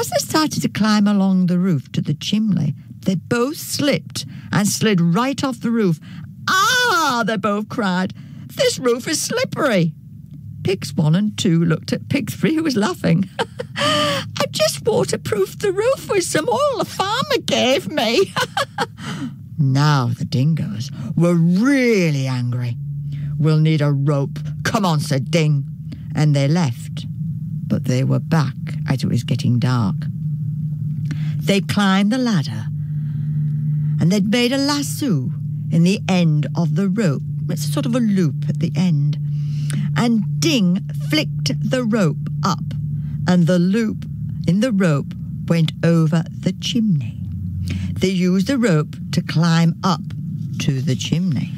As they started to climb along the roof to the chimney, they both slipped and slid right off the roof. "Ah!" they both cried. "This roof is slippery." Pigs 1 and 2 looked at Pig 3, who was laughing. "I just waterproofed the roof with some oil the farmer gave me." Now the dingoes were really angry. "We'll need a rope. Come on," said Ding. And they left. But they were back as it was getting dark. They climbed the ladder, and they'd made a lasso in the end of the rope. It's sort of a loop at the end. And Ding flicked the rope up, and the loop in the rope went over the chimney. They used the rope to climb up to the chimney.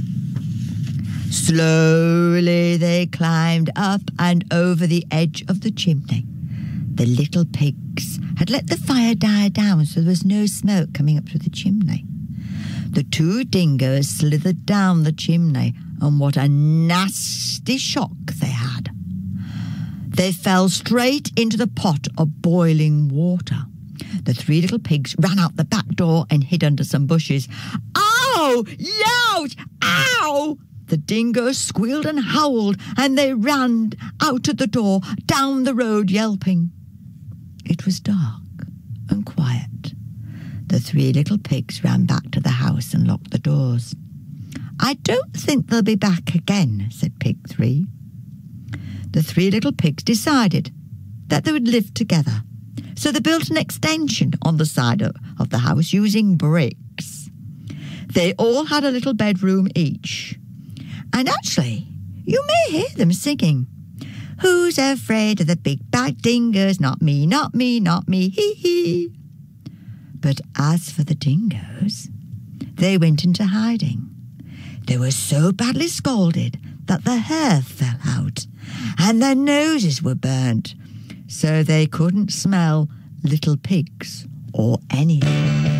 Slowly they climbed up and over the edge of the chimney. The little pigs had let the fire die down, so there was no smoke coming up through the chimney. The 2 dingoes slithered down the chimney, and what a nasty shock they had. They fell straight into the pot of boiling water. The 3 little pigs ran out the back door and hid under some bushes. "Ow! Youch! Ow!" The dingoes squealed and howled, and they ran out of the door, down the road, yelping. It was dark and quiet. The 3 little pigs ran back to the house and locked the doors. "I don't think they'll be back again," said Pig 3. The 3 little pigs decided that they would live together, so they built an extension on the side of the house using bricks. They all had a little bedroom each. And actually, you may hear them singing, "Who's afraid of the big bad dingoes? Not me, not me, not me, hee hee." But as for the dingoes, they went into hiding. They were so badly scalded that their hair fell out and their noses were burnt, so they couldn't smell little pigs or anything.